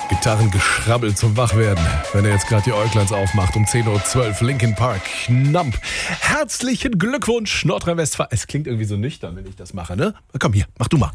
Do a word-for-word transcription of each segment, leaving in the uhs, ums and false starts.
Gitarrengeschrabbel zum Wachwerden, wenn er jetzt gerade die Äugleins aufmacht. Um zehn Uhr zwölf, Linkin Park, Nump. Herzlichen Glückwunsch, Nordrhein-Westfalen. Es klingt irgendwie so nüchtern, wenn ich das mache, ne? Komm hier, mach du mal.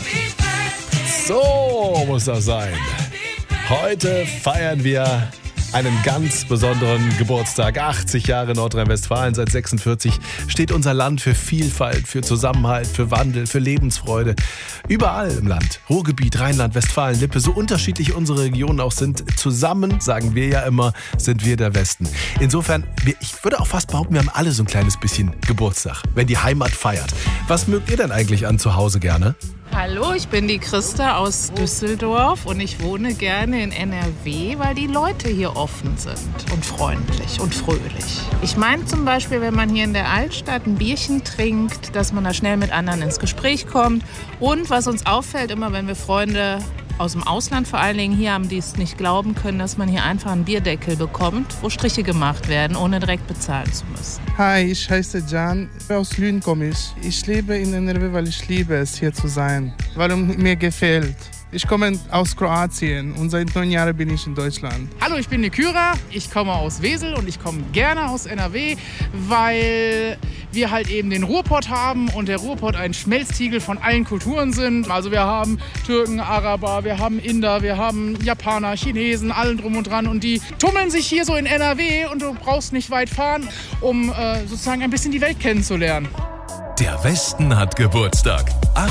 So muss das sein. Heute feiern wir einen ganz besonderen Geburtstag. achtzig Jahre Nordrhein-Westfalen, seit sechsundvierzig steht unser Land für Vielfalt, für Zusammenhalt, für Wandel, für Lebensfreude. Überall im Land, Ruhrgebiet, Rheinland, Westfalen, Lippe, so unterschiedlich unsere Regionen auch sind, zusammen, sagen wir ja immer, sind wir der Westen. Insofern, wir, ich würde auch fast behaupten, wir haben alle so ein kleines bisschen Geburtstag, wenn die Heimat feiert. Was mögt ihr denn eigentlich an zu Hause gerne? Hallo, ich bin die Christa aus Düsseldorf und ich wohne gerne in N R W, weil die Leute hier offen sind und freundlich und fröhlich. Ich meine zum Beispiel, wenn man hier in der Altstadt ein Bierchen trinkt, dass man da schnell mit anderen ins Gespräch kommt. Und was uns auffällt, immer wenn wir Freunde aus dem Ausland vor allen Dingen hier haben, die es nicht glauben können, dass man hier einfach einen Bierdeckel bekommt, wo Striche gemacht werden, ohne direkt bezahlen zu müssen. Hi, ich heiße Can, aus Lünen komme ich. Ich lebe in N R W, weil ich liebe es, hier zu sein, weil es mir gefällt. Ich komme aus Kroatien und seit neun Jahren bin ich in Deutschland. Hallo, ich bin die Kyra, ich komme aus Wesel und ich komme gerne aus N R W, weil wir halt eben den Ruhrpott haben und der Ruhrpott ein Schmelztiegel von allen Kulturen sind. Also wir haben Türken, Araber, wir haben Inder, wir haben Japaner, Chinesen, allen drum und dran und die tummeln sich hier so in N R W und du brauchst nicht weit fahren, um äh, sozusagen ein bisschen die Welt kennenzulernen. Der Westen hat Geburtstag.